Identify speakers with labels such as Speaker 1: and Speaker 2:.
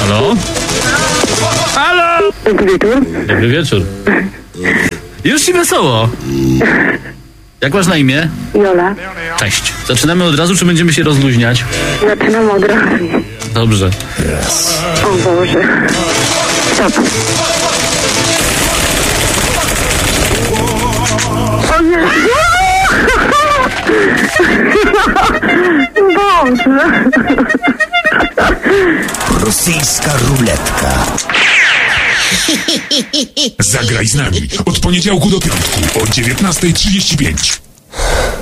Speaker 1: Halo? Halo!
Speaker 2: Dobry wieczór.
Speaker 1: Dobry wieczór. Już ci wesoło. Jak masz na imię?
Speaker 2: Jola.
Speaker 1: Cześć. Zaczynamy od razu, czy będziemy się rozluźniać?
Speaker 2: Zaczynam od razu.
Speaker 1: Dobrze.
Speaker 2: O Boże. Stop. O Jezu! Boże!
Speaker 3: Rosyjska ruletka.
Speaker 4: Zagraj z nami od poniedziałku do piątku o 19:35.